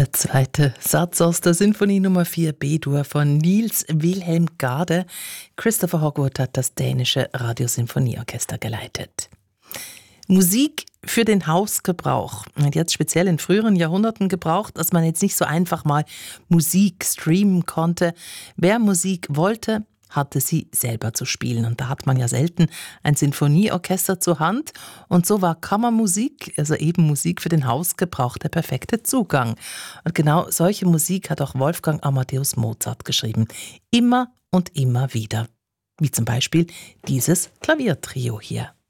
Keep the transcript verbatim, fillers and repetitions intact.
Der zweite Satz aus der Sinfonie Nummer vier B-Dur von Niels Wilhelm Gade. Christopher Hogwood hat das dänische Radiosinfonieorchester geleitet. Musik für den Hausgebrauch. Die hat es speziell in früheren Jahrhunderten gebraucht, dass man jetzt nicht so einfach mal Musik streamen konnte. Wer Musik wollte, hatte sie selber zu spielen. Und da hat man ja selten ein Sinfonieorchester zur Hand. Und so war Kammermusik, also eben Musik für den Hausgebrauch, der perfekte Zugang. Und genau solche Musik hat auch Wolfgang Amadeus Mozart geschrieben. Immer und immer wieder. Wie zum Beispiel dieses Klaviertrio hier.